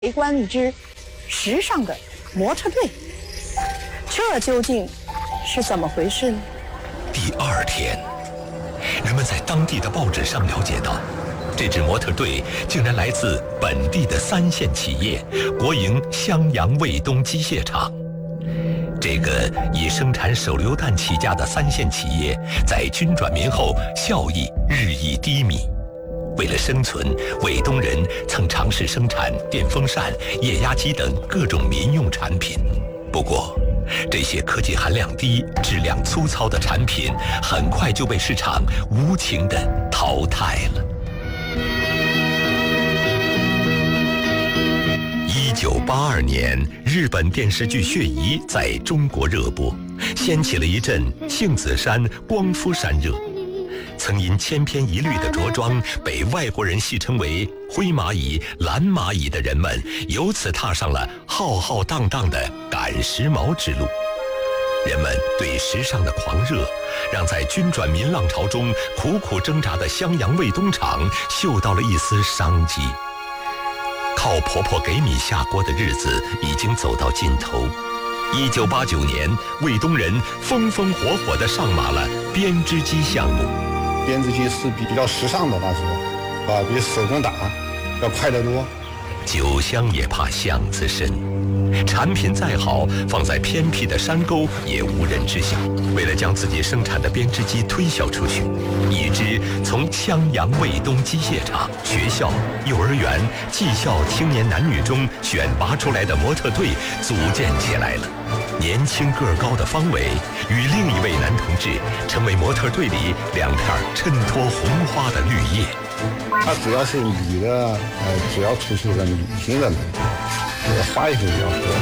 围观一支时尚的模特队，这究竟是怎么回事呢？ 第二天，人们在当地的报纸上了解到，这支模特队竟然来自本地的3线企业国营襄阳卫东机械厂。这个以生产手榴弹起家的3线企业，在军转民后效益日益低迷。为了生存，卫东人曾尝试生产电风扇、液压机等各种民用产品。不过，这些科技含量低、质量粗糙的产品很快就被市场无情地淘汰了。1982年，日本电视剧《血疑》在中国热播，掀起了一阵杏子山、光夫山热。曾因千篇一律的着装被外国人戏称为灰蚂蚁、蓝蚂蚁的人们，由此踏上了浩浩荡荡的赶时髦之路。人们对时尚的狂热，让在军转民浪潮中苦苦挣扎的襄阳卫东厂嗅到了一丝商机。靠婆婆给米下锅的日子已经走到尽头。1989年，卫东人风风火火地上马了编织机项目。 编织机是比较时尚的，那时候比手工打要快得多。 酒香也怕巷子深，产品再好，放在偏僻的山沟也无人知晓。为了将自己生产的编织机推销出去，一支从襄阳卫东机械厂、学校、幼儿园、技校青年男女中选拔出来的模特队组建起来了。年轻个儿高的方伟与另一位男同志成为模特队里2片衬托红花的绿叶。 它主要是女的，主要突出的女性的美，花衣服比较多。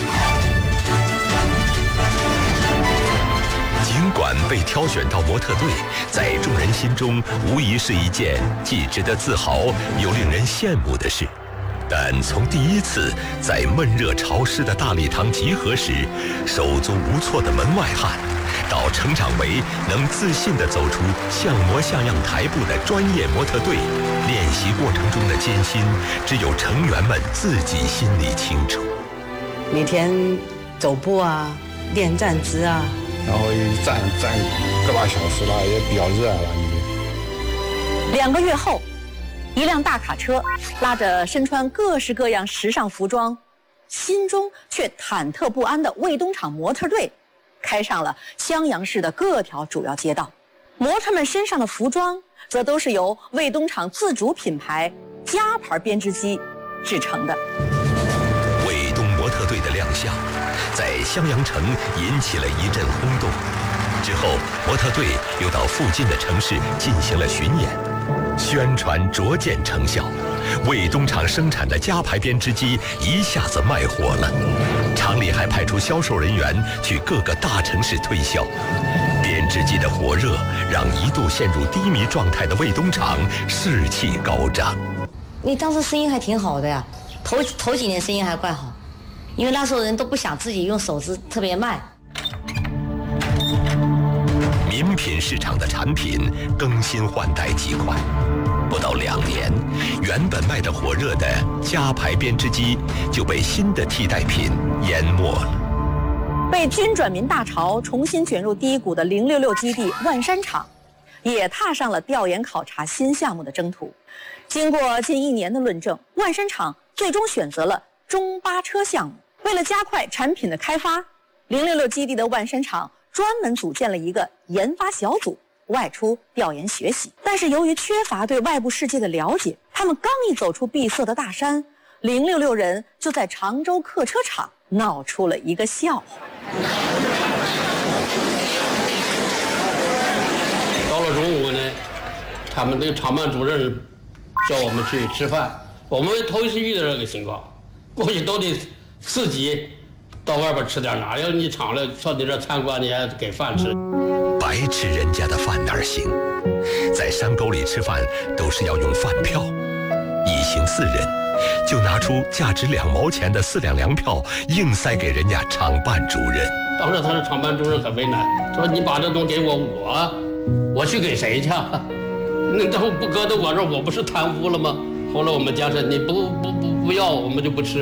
尽管被挑选到模特队，在众人心中无疑是一件既值得自豪又令人羡慕的事。但从第一次在闷热潮湿的大礼堂集合时手足无措的门外汉，到成长为能自信地走出像模像样台步的专业模特队，练习过程中的艰辛，只有成员们自己心里清楚。 每天走步啊，练站姿啊， 然后一站个把小时了，也比较热了。 2个月后，一辆大卡车拉着身穿各式各样时尚服装，心中却忐忑不安的卫东厂模特队，开上了襄阳市的各条主要街道。模特们身上的服装则都是由卫东厂自主品牌家牌编织机制成的。 卫东模特队的亮相在襄阳城引起了一阵轰动。之后，模特队又到附近的城市进行了巡演，宣传卓见成效。卫东厂生产的家牌编织机一下子卖火了，厂里还派出销售人员去各个大城市推销。编织机的火热让一度陷入低迷状态的卫东厂士气高涨。 你当时生意还挺好的呀，头几年生意还怪好，因为那时候人都不想自己用手织特别卖。 民品市场的产品更新换代极快，不到2年，原本卖得火热的家牌编织机就被新的替代品淹没了。 被军转民大潮重新卷入低谷的066基地万山厂，也踏上了调研考察新项目的征途。经过近1年的论证，万山厂最终选择了中巴车项目。为了加快产品的开发，066基地的万山厂专门组建了一个研发小组，外出调研学习。但是由于缺乏对外部世界的了解，他们刚一走出闭塞的大山，066人就在常州客车厂闹出了一个笑话。 到了中午呢，他们那个厂办主任叫我们去吃饭，我们头一次遇到这个情况，过去都得自己到外边吃点，哪要你厂了上你这参观，你还给饭吃。 白吃人家的饭哪儿行？在山沟里吃饭都是要用饭票，一行4人就拿出价值2毛钱的4两粮票，硬塞给人家厂办主任。 当时他的厂办主任很为难，说你把这东西给我去给谁去？那都不搁在我这儿，我不是贪污了吗？后来我们家说你不不要我们就不吃。